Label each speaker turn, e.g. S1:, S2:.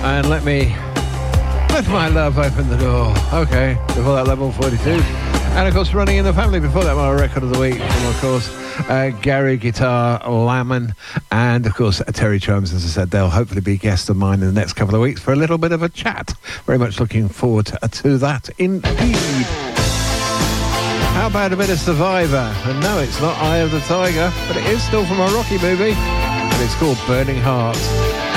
S1: And let my love open the door. Okay, before that, Level 42. And of course, Running in the Family. Before that, my record of the week from, of course, Gary Guitar Lamond. And of course, Terry Chimes. As I said, they'll hopefully be guests of mine in the next couple of weeks for a little bit of a chat. Very much looking forward to that indeed. How about a bit of Survivor? And no, it's not Eye of the Tiger, but it is still from a Rocky movie. And it's called Burning Heart.